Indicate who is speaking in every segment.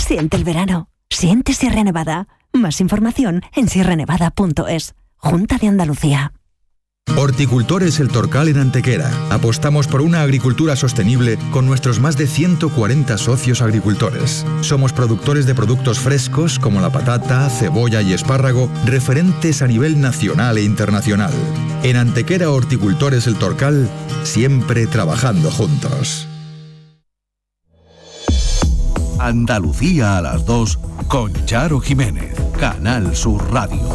Speaker 1: Siente el verano. Siente Sierra Nevada. Más información en sierranevada.es. Junta de Andalucía.
Speaker 2: Horticultores El Torcal en Antequera. Apostamos por una agricultura sostenible con nuestros más de 140 socios agricultores. Somos productores de productos frescos como la patata, cebolla y espárrago, referentes a nivel nacional e internacional. En Antequera Horticultores El Torcal, siempre trabajando juntos.
Speaker 3: Andalucía a las 2 con Charo Jiménez, Canal Sur Radio.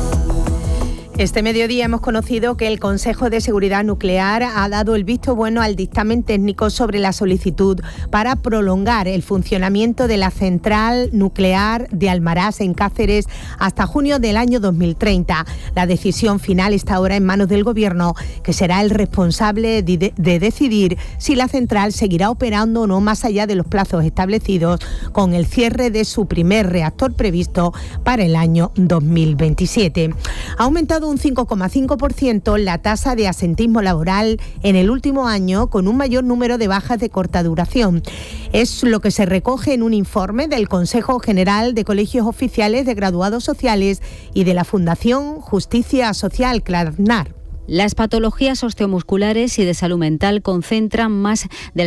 Speaker 4: Este mediodía hemos conocido que el Consejo de Seguridad Nuclear ha dado el visto bueno al dictamen técnico sobre la solicitud para prolongar el funcionamiento de la central nuclear de Almaraz en Cáceres hasta junio del año 2030. La decisión final está ahora en manos del Gobierno, que será el responsable de decidir si la central seguirá operando o no más allá de los plazos establecidos, con el cierre de su primer reactor previsto para el año 2027. Ha aumentado un 5,5% la tasa de asentismo laboral en el último año, con un mayor número de bajas de corta duración. Es lo que se recoge en un informe del Consejo General de Colegios Oficiales de Graduados Sociales y de la Fundación Justicia Social, CLARNAR.
Speaker 5: Las patologías osteomusculares y de salud mental concentran más del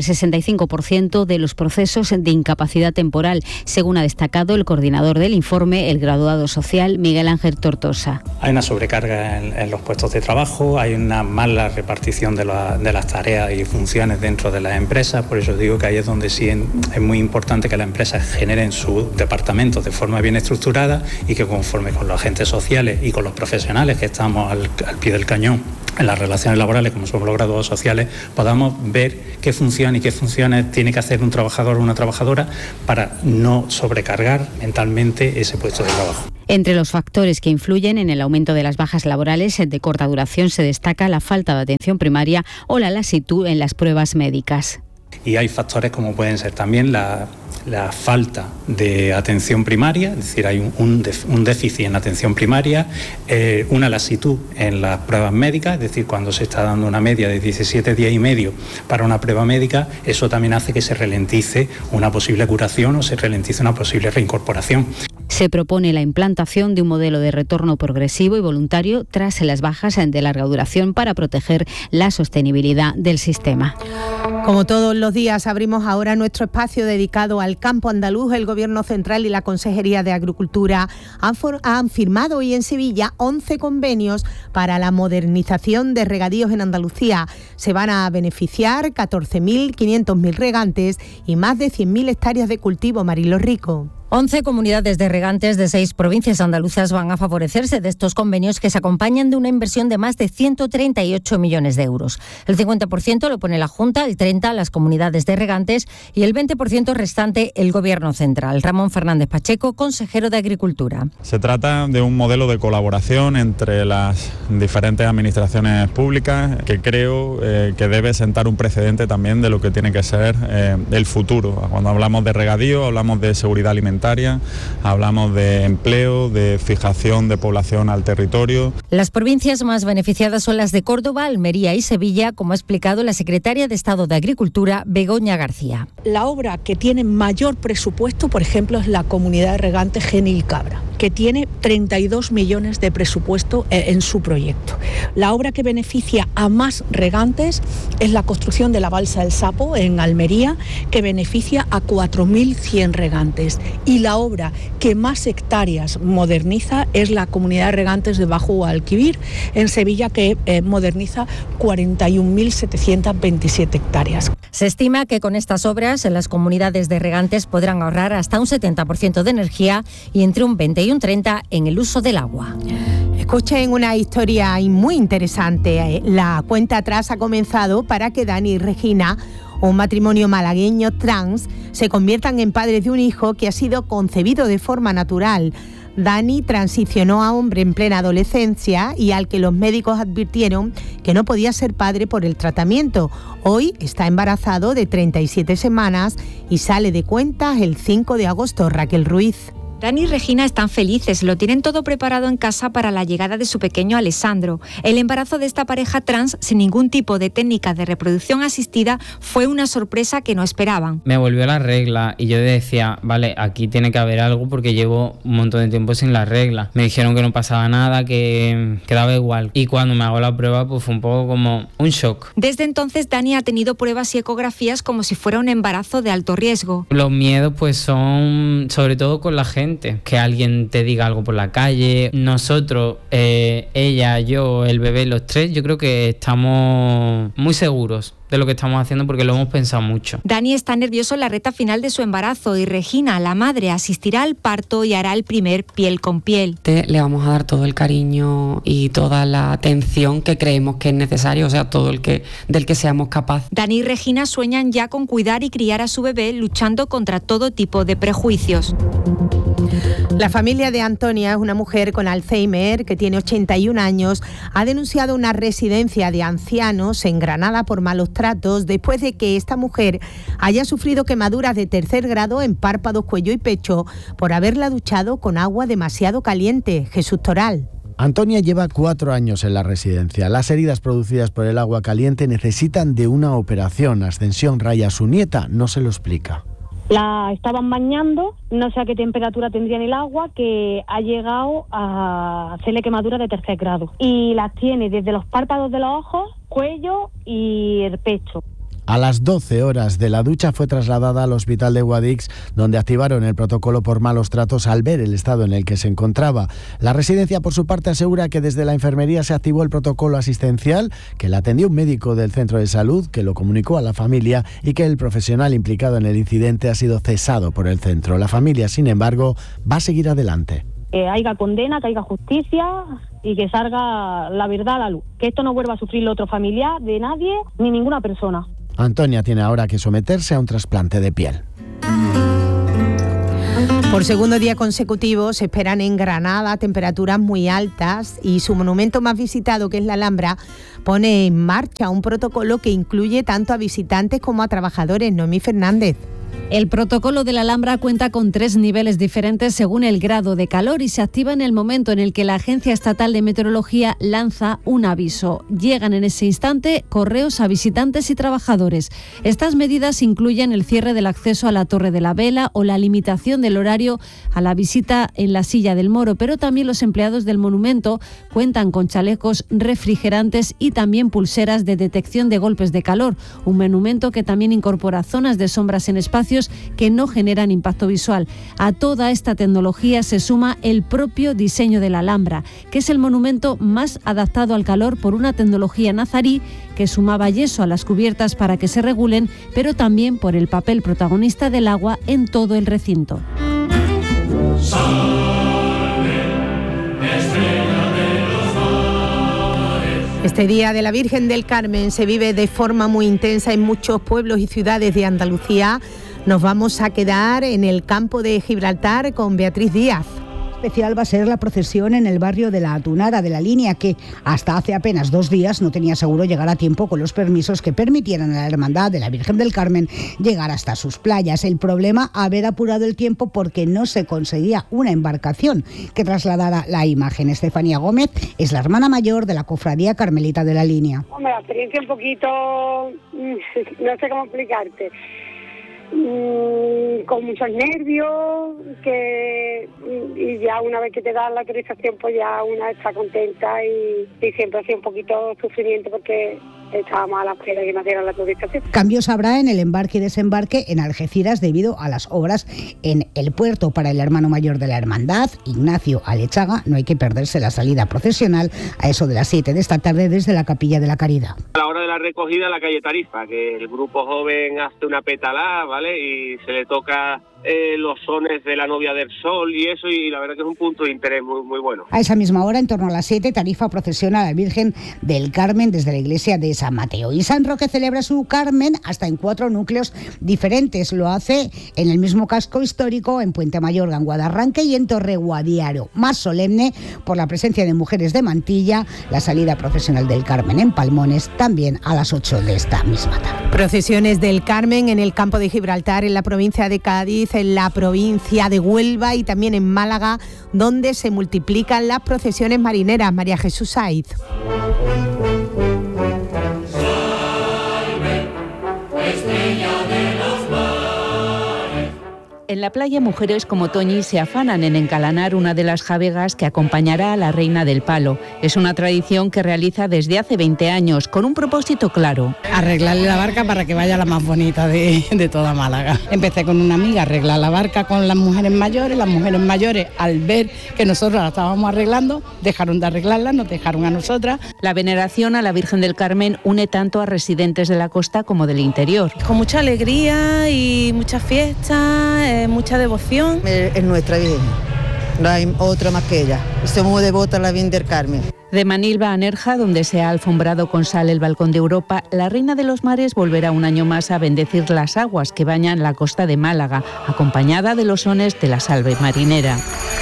Speaker 5: 65% de los procesos de incapacidad temporal, según ha destacado el coordinador del informe, el graduado social Miguel Ángel Tortosa.
Speaker 6: Hay una sobrecarga en los puestos de trabajo, hay una mala repartición de las tareas y funciones dentro de las empresas, por eso digo que ahí es donde sí es muy importante que las empresas generen sus departamentos de forma bien estructurada y que conforme con los agentes sociales y con los profesionales que estamos al pie del cañón en las relaciones laborales, como somos los graduados sociales, podamos ver qué función y qué funciones tiene que hacer un trabajador o una trabajadora para no sobrecargar mentalmente ese puesto de trabajo.
Speaker 5: Entre los factores que influyen en el aumento de las bajas laborales de corta duración se destaca la falta de atención primaria o la lasitud en las pruebas médicas.
Speaker 6: Y hay factores como pueden ser también la falta de atención primaria, es decir, hay un déficit en la atención primaria, una lasitud en las pruebas médicas, es decir, cuando se está dando una media de 17 días y medio para una prueba médica, eso también hace que se ralentice una posible curación o se ralentice una posible reincorporación.
Speaker 5: Se propone la implantación de un modelo de retorno progresivo y voluntario tras las bajas de larga duración para proteger la sostenibilidad del sistema.
Speaker 4: Como todos los días, abrimos ahora nuestro espacio dedicado al campo andaluz. El Gobierno Central y la Consejería de Agricultura han firmado hoy en Sevilla 11 convenios para la modernización de regadíos en Andalucía. Se van a beneficiar 14.500 regantes y más de 100.000 hectáreas de cultivo. Mariló Rico.
Speaker 7: 11 comunidades de regantes de 6 provincias andaluzas van a favorecerse de estos convenios, que se acompañan de una inversión de más de 138 millones de euros. El 50% lo pone la Junta, el 30% las comunidades de regantes y el 20% restante el Gobierno Central. Ramón Fernández Pacheco, consejero de Agricultura.
Speaker 8: Se trata de un modelo de colaboración entre las diferentes administraciones públicas que creo que debe sentar un precedente también de lo que tiene que ser el futuro. Cuando hablamos de regadío, hablamos de seguridad alimentaria, hablamos de empleo, de fijación de población al territorio.
Speaker 7: Las provincias más beneficiadas son las de Córdoba, Almería y Sevilla, como ha explicado la secretaria de Estado de Agricultura, Begoña García.
Speaker 9: La obra que tiene mayor presupuesto, por ejemplo, es la comunidad de regantes Genil Cabra, que tiene 32 millones de presupuesto en su proyecto. La obra que beneficia a más regantes es la construcción de la balsa del Sapo en Almería, que beneficia a 4.100 regantes. Y la obra que más hectáreas moderniza es la comunidad de regantes de Bajo Guadalquivir, en Sevilla, que moderniza 41.727 hectáreas.
Speaker 7: Se estima que con estas obras las comunidades de regantes podrán ahorrar hasta un 70% de energía y entre un 20 y un 30% en el uso del agua.
Speaker 4: Escuchen una historia muy interesante. La cuenta atrás ha comenzado para que Dani y Regina, un matrimonio malagueño trans, se conviertan en padres de un hijo que ha sido concebido de forma natural. Dani transicionó a hombre en plena adolescencia y al que los médicos advirtieron que no podía ser padre por el tratamiento. Hoy está embarazado de 37 semanas y sale de cuentas el 5 de agosto. Raquel Ruiz.
Speaker 10: Dani y Regina están felices, lo tienen todo preparado en casa para la llegada de su pequeño Alessandro. El embarazo de esta pareja trans, sin ningún tipo de técnica de reproducción asistida, fue una sorpresa que no esperaban.
Speaker 11: Me volvió la regla y yo decía, vale, aquí tiene que haber algo porque llevo un montón de tiempo sin la regla. Me dijeron que no pasaba nada, que quedaba igual. Y cuando me hago la prueba, pues fue un poco como un shock.
Speaker 10: Desde entonces, Dani ha tenido pruebas y ecografías como si fuera un embarazo de alto riesgo.
Speaker 11: Los miedos pues son sobre todo con la gente. Que alguien te diga algo por la calle. Nosotros, ella, yo, el bebé, los tres, yo creo que estamos muy seguros de lo que estamos haciendo porque lo hemos pensado mucho.
Speaker 10: Dani está nervioso en la recta final de su embarazo y Regina, la madre, asistirá al parto y hará el primer piel con piel.
Speaker 12: Le vamos a dar todo el cariño y toda la atención que creemos que es necesario, o sea, todo del que seamos capaces.
Speaker 10: Dani y Regina sueñan ya con cuidar y criar a su bebé luchando contra todo tipo de prejuicios.
Speaker 4: La familia de Antonia es una mujer con Alzheimer que tiene 81 años. Ha denunciado una residencia de ancianos en Granada por malos tratos después de que esta mujer haya sufrido quemaduras de 3er grado en párpados, cuello y pecho por haberla duchado con agua demasiado caliente. Jesús Toral.
Speaker 13: Antonia lleva 4 años en la residencia. Las heridas producidas por el agua caliente necesitan de una operación. Ascensión Raya, su nieta, no se lo explica.
Speaker 14: La estaban bañando, no sé a qué temperatura tendría en el agua, que ha llegado a hacerle quemadura de 3er grado. Y las tiene desde los párpados de los ojos, cuello y el pecho.
Speaker 13: A las 12 horas de la ducha fue trasladada al hospital de Guadix, donde activaron el protocolo por malos tratos al ver el estado en el que se encontraba. La residencia, por su parte, asegura que desde la enfermería se activó el protocolo asistencial, que la atendió un médico del centro de salud, que lo comunicó a la familia y que el profesional implicado en el incidente ha sido cesado por el centro. La familia, sin embargo, va a seguir adelante.
Speaker 14: Que haya condena, que haya justicia y que salga la verdad a la luz. Que esto no vuelva a sufrir otro familiar de nadie ni ninguna persona.
Speaker 13: Antonia tiene ahora que someterse a un trasplante de piel.
Speaker 4: Por segundo día consecutivo se esperan en Granada temperaturas muy altas y su monumento más visitado, que es la Alhambra, pone en marcha un protocolo que incluye tanto a visitantes como a trabajadores. Noemí Fernández.
Speaker 5: El protocolo de la Alhambra cuenta con 3 niveles diferentes según el grado de calor y se activa en el momento en el que la Agencia Estatal de Meteorología lanza un aviso. Llegan en ese instante correos a visitantes y trabajadores. Estas medidas incluyen el cierre del acceso a la Torre de la Vela o la limitación del horario a la visita en la Silla del Moro, pero también los empleados del monumento cuentan con chalecos refrigerantes y también pulseras de detección de golpes de calor, un monumento que también incorpora zonas de sombras en espacios que no generan impacto visual. A toda esta tecnología se suma el propio diseño de la Alhambra, que es el monumento más adaptado al calor por una tecnología nazarí que sumaba yeso a las cubiertas para que se regulen, pero también por el papel protagonista del agua en todo el recinto.
Speaker 4: Este Día de la Virgen del Carmen se vive de forma muy intensa en muchos pueblos y ciudades de Andalucía. Nos vamos a quedar en el campo de Gibraltar con Beatriz Díaz.
Speaker 15: Especial va a ser la procesión en el barrio de la Atunara de la Línea, que hasta hace apenas 2 días no tenía seguro llegar a tiempo con los permisos que permitieran a la Hermandad de la Virgen del Carmen llegar hasta sus playas. El problema, haber apurado el tiempo porque no se conseguía una embarcación que trasladara la imagen. Estefanía Gómez es la hermana mayor de la Cofradía Carmelita de la Línea.
Speaker 16: Hombre, la experiencia un poquito, no sé cómo explicarte. Con muchos nervios, y ya una vez que te dan la autorización pues ya una está contenta y siempre ha sido un poquito sufrimiento porque estábamos a la espera de que nos dieran la autorización.
Speaker 15: Cambios habrá en el embarque y desembarque en Algeciras debido a las obras en el puerto. Para el hermano mayor de la hermandad, Ignacio Alechaga, no hay que perderse la salida procesional a eso de las 7 de esta tarde desde la Capilla de la Caridad.
Speaker 17: A la hora de la recogida, la calle Tarifa, que el grupo joven hace una petalá, ¿vale? Y se le toca los sones de la Novia del Sol y eso, y la verdad que es un punto de interés muy bueno.
Speaker 15: A esa misma hora, en torno a las 7, Tarifa procesiona a la Virgen del Carmen desde la iglesia de San Mateo. Y San Roque celebra su Carmen hasta en 4 núcleos diferentes. Lo hace en el mismo casco histórico, en Puente Mayorga, en Guadarranque, y en Torreguadiaro. Más solemne, por la presencia de mujeres de mantilla, la salida procesional del Carmen en Palmones, también a las 8 de esta misma tarde.
Speaker 4: Procesiones del Carmen en el campo de Gibraltar, en la provincia de Cádiz, Jerez, en la provincia de Huelva y también en Málaga, donde se multiplican las procesiones marineras. María Jesús Saiz.
Speaker 18: En la playa, mujeres como Toñi se afanan en encalanar una de las javegas que acompañará a la Reina del Palo. Es una tradición que realiza desde hace 20 años, con un propósito claro.
Speaker 19: Arreglarle la barca para que vaya la más bonita de toda Málaga. Empecé con una amiga a arreglar la barca con las mujeres mayores. Las mujeres mayores, al ver que nosotros la estábamos arreglando, dejaron de arreglarla, nos dejaron a nosotras.
Speaker 18: La veneración a la Virgen del Carmen une tanto a residentes de la costa como del interior.
Speaker 20: Con mucha alegría y mucha fiesta, mucha devoción.
Speaker 21: Es nuestra Virgen, no hay otra más que ella. Somos devotas a la Virgen del Carmen.
Speaker 18: De Manilva a Nerja, donde se ha alfombrado con sal el balcón de Europa, la Reina de los Mares volverá un año más a bendecir las aguas que bañan la costa de Málaga, acompañada de los sones de la salve marinera.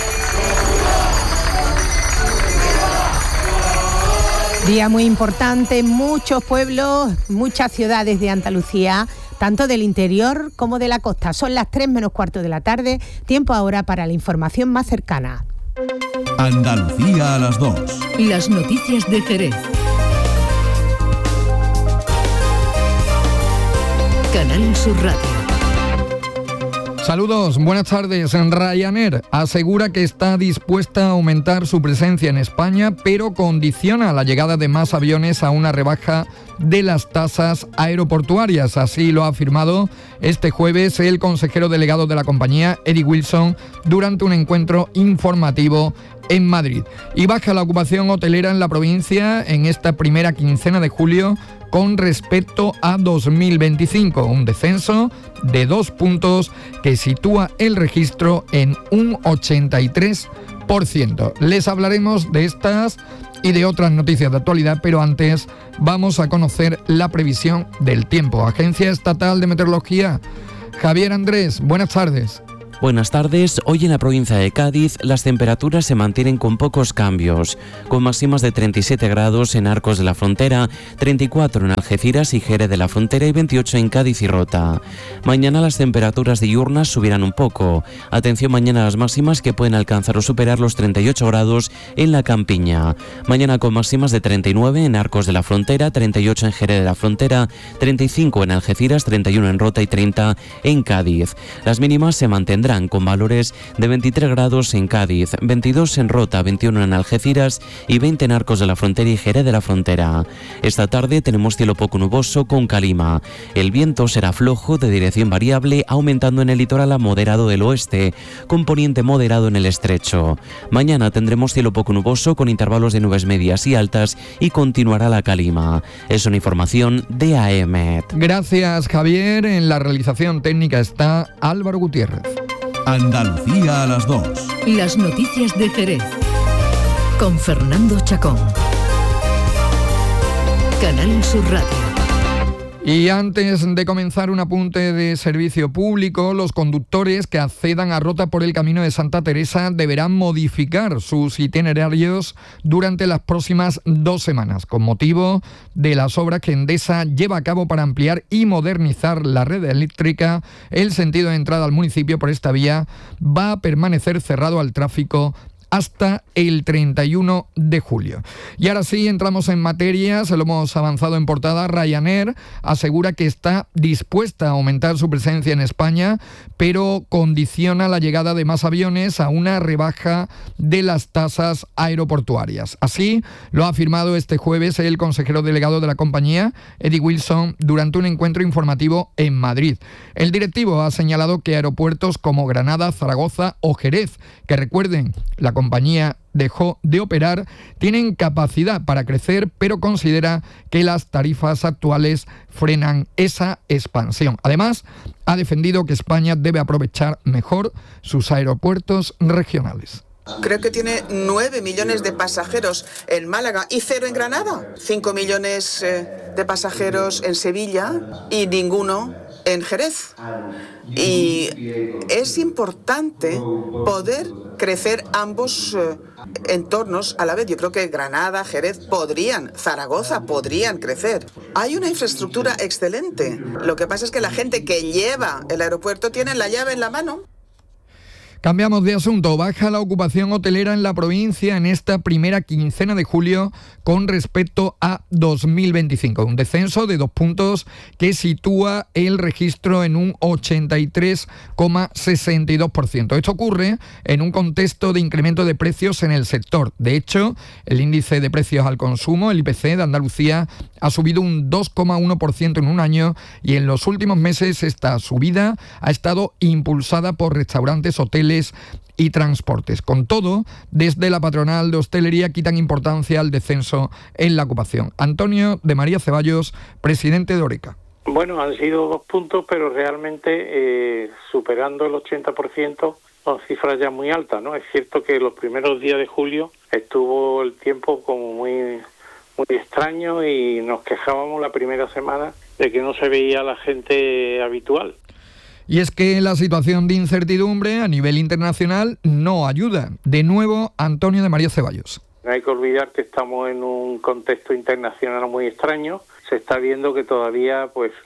Speaker 4: Día muy importante en muchos pueblos, muchas ciudades de Andalucía, tanto del interior como de la costa. Son las 3:15 de la tarde, tiempo ahora para la información más cercana.
Speaker 3: Andalucía a las 2.
Speaker 22: Las noticias de Jerez. Canal Sur Radio.
Speaker 23: Saludos, buenas tardes. Ryanair asegura que está dispuesta a aumentar su presencia en España, pero condiciona la llegada de más aviones a una rebaja de las tasas aeroportuarias. Así lo ha afirmado este jueves el consejero delegado de la compañía, Eric Wilson, durante un encuentro informativo en Madrid. Y baja la ocupación hotelera en la provincia en esta primera quincena de julio con respecto a 2025, un descenso de 2 puntos que sitúa el registro en un 83%. Les hablaremos de estas y de otras noticias de actualidad, pero antes vamos a conocer la previsión del tiempo. Agencia Estatal de Meteorología, Javier Andrés, buenas tardes.
Speaker 24: Buenas tardes. Hoy en la provincia de Cádiz las temperaturas se mantienen con pocos cambios, con máximas de 37 grados en Arcos de la Frontera, 34 en Algeciras y Jerez de la Frontera y 28 en Cádiz y Rota. Mañana las temperaturas diurnas subirán un poco. Atención mañana a las máximas que pueden alcanzar o superar los 38 grados en la Campiña. Mañana con máximas de 39 en Arcos de la Frontera, 38 en Jerez de la Frontera, 35 en Algeciras, 31 en Rota y 30 en Cádiz. Las mínimas se mantendrán con valores de 23 grados en Cádiz, 22 en Rota, 21 en Algeciras y 20 en Arcos de la Frontera y Jerez de la Frontera. Esta tarde tenemos cielo poco nuboso con calima. El viento será flojo de dirección variable, aumentando en el litoral a moderado del oeste, con poniente moderado en el estrecho. Mañana tendremos cielo poco nuboso con intervalos de nubes medias y altas y continuará la calima. Es una información de AEMET.
Speaker 23: Gracias, Javier. En la realización técnica está Álvaro Gutiérrez.
Speaker 3: Andalucía a las 2.
Speaker 22: Las noticias de Jerez. Con Fernando Chacón. Canal Sur Radio.
Speaker 23: Y antes de comenzar, un apunte de servicio público. Los conductores que accedan a Rota por el Camino de Santa Teresa deberán modificar sus itinerarios durante las próximas 2 semanas, con motivo de las obras que Endesa lleva a cabo para ampliar y modernizar la red eléctrica. El sentido de entrada al municipio por esta vía va a permanecer cerrado al tráfico hasta el 31 de julio. Y ahora sí, entramos en materia, se lo hemos avanzado en portada. Ryanair asegura que está dispuesta a aumentar su presencia en España, pero condiciona la llegada de más aviones a una rebaja de las tasas aeroportuarias. Así lo ha afirmado este jueves el consejero delegado de la compañía, Eric Wilson, durante un encuentro informativo en Madrid. El directivo ha señalado que aeropuertos como Granada, Zaragoza o Jerez, que recuerden, la compañía dejó de operar, tienen capacidad para crecer, pero considera que las tarifas actuales frenan esa expansión. Además, ha defendido que España debe aprovechar mejor sus aeropuertos regionales.
Speaker 25: Creo que tiene 9 millones de pasajeros en Málaga y 0 en Granada. 5 millones de pasajeros en Sevilla y ninguno en Jerez. Y es importante poder crecer ambos entornos a la vez. Yo creo que Granada, Jerez podrían, Zaragoza podrían crecer. Hay una infraestructura excelente. Lo que pasa es que la gente que lleva el aeropuerto tiene la llave en la mano.
Speaker 23: Cambiamos de asunto. Baja la ocupación hotelera en la provincia en esta primera quincena de julio con respecto a 2025. Un descenso de 2 puntos que sitúa el registro en un 83,62%. Esto ocurre en un contexto de incremento de precios en el sector. De hecho, el índice de precios al consumo, el IPC de Andalucía, ha subido un 2,1% en un año y en los últimos meses esta subida ha estado impulsada por restaurantes, hoteles y transportes. Con todo, desde la patronal de hostelería quitan importancia al descenso en la ocupación. Antonio de María Ceballos, presidente de Horeca.
Speaker 1: Bueno, han sido 2 puntos, pero realmente superando el 80%, son cifras ya muy altas, ¿no? Es cierto que los primeros días de julio estuvo el tiempo como muy extraño y nos quejábamos la primera semana de que no se veía la gente habitual.
Speaker 23: Y es que la situación de incertidumbre a nivel internacional no ayuda. De nuevo, Antonio de María Ceballos.
Speaker 1: No hay que olvidar que estamos en un contexto internacional muy extraño. Se está viendo que todavía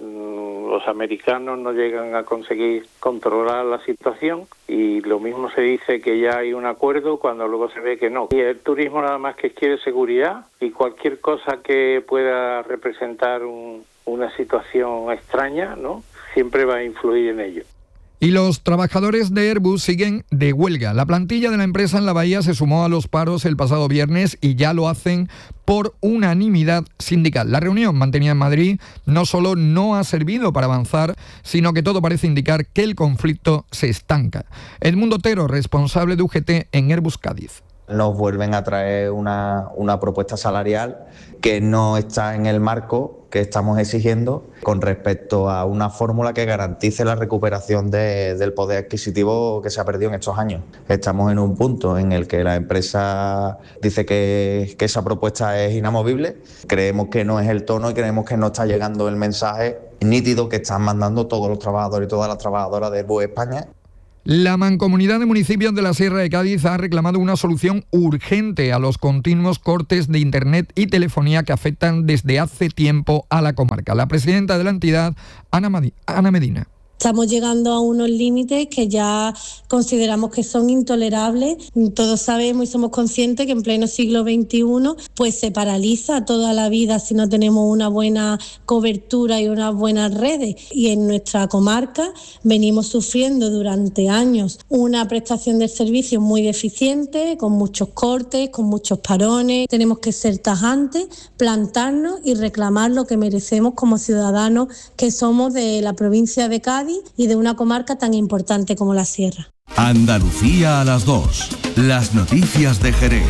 Speaker 1: los americanos no llegan a conseguir controlar la situación y lo mismo se dice que ya hay un acuerdo cuando luego se ve que no. Y el turismo nada más que quiere seguridad y cualquier cosa que pueda representar una situación extraña, ¿no?, siempre va a influir en ello.
Speaker 23: Y los trabajadores de Airbus siguen de huelga. La plantilla de la empresa en La Bahía se sumó a los paros el pasado viernes y ya lo hacen por unanimidad sindical. La reunión mantenida en Madrid no solo no ha servido para avanzar, sino que todo parece indicar que el conflicto se estanca. Edmundo Otero, responsable de UGT en Airbus Cádiz.
Speaker 2: Nos vuelven a traer una propuesta salarial que no está en el marco que estamos exigiendo con respecto a una fórmula que garantice la recuperación del poder adquisitivo que se ha perdido en estos años. Estamos en un punto en el que la empresa dice que esa propuesta es inamovible. Creemos que no es el tono y creemos que no está llegando el mensaje nítido que están mandando todos los trabajadores y todas las trabajadoras de Airbus España.
Speaker 23: La Mancomunidad de Municipios de la Sierra de Cádiz ha reclamado una solución urgente a los continuos cortes de Internet y telefonía que afectan desde hace tiempo a la comarca. La presidenta de la entidad, Ana Medina.
Speaker 6: Estamos llegando a unos límites que ya consideramos que son intolerables. Todos sabemos y somos conscientes que en pleno siglo XXI pues se paraliza toda la vida si no tenemos una buena cobertura y unas buenas redes. Y en nuestra comarca venimos sufriendo durante años una prestación de servicios muy deficiente, con muchos cortes, con muchos parones. Tenemos que ser tajantes, plantarnos y reclamar lo que merecemos como ciudadanos que somos de la provincia de Cádiz y de una comarca tan importante como la Sierra.
Speaker 3: Andalucía a las 2. Las noticias de Jerez.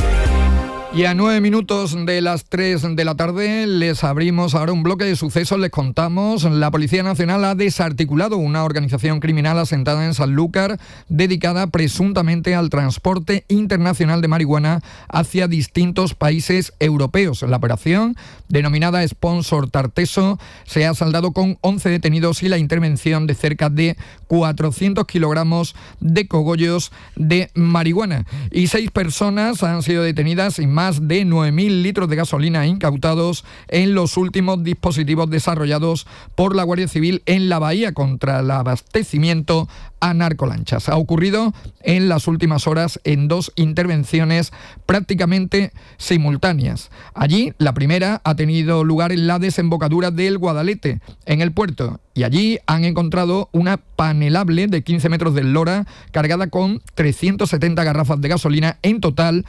Speaker 23: Y a 9 minutos de las 3 de la tarde les abrimos ahora un bloque de sucesos. Les contamos, la Policía Nacional ha desarticulado una organización criminal asentada en Sanlúcar dedicada presuntamente al transporte internacional de marihuana hacia distintos países europeos. La operación, denominada Sponsor Tarteso, se ha saldado con 11 detenidos y la intervención de cerca de 400 kilogramos de cogollos de marihuana. Y 6 personas han sido detenidas y más de 9.000 litros de gasolina incautados en los últimos dispositivos desarrollados por la Guardia Civil en la Bahía contra el abastecimiento a narcolanchas. Ha ocurrido en las últimas horas en 2 intervenciones prácticamente simultáneas. Allí, la primera ha tenido lugar en la desembocadura del Guadalete, en el puerto, y allí han encontrado una panelable de 15 metros de eslora cargada con 370 garrafas de gasolina, en total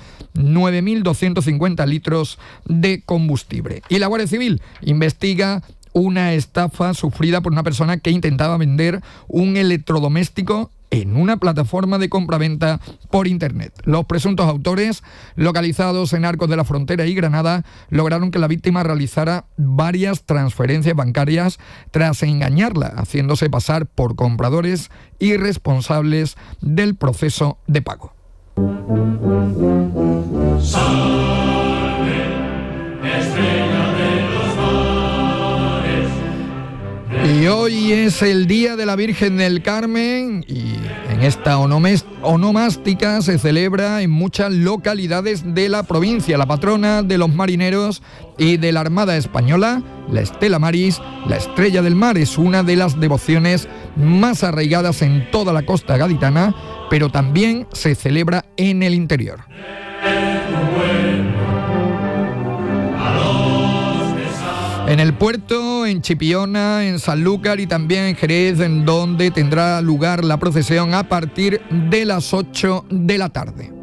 Speaker 23: 9.250 litros de combustible. Y la Guardia Civil investiga una estafa sufrida por una persona que intentaba vender un electrodoméstico en una plataforma de compraventa por Internet. Los presuntos autores, localizados en Arcos de la Frontera y Granada, lograron que la víctima realizara varias transferencias bancarias tras engañarla, haciéndose pasar por compradores y responsables del proceso de pago. Hoy es el Día de la Virgen del Carmen y en esta onomástica se celebra en muchas localidades de la provincia. La patrona de los marineros y de la Armada Española, la Stella Maris, la Estrella del Mar, es una de las devociones más arraigadas en toda la costa gaditana, pero también se celebra en el interior. En el puerto, en Chipiona, en Sanlúcar y también en Jerez, en donde tendrá lugar la procesión a partir de las 8 de la tarde.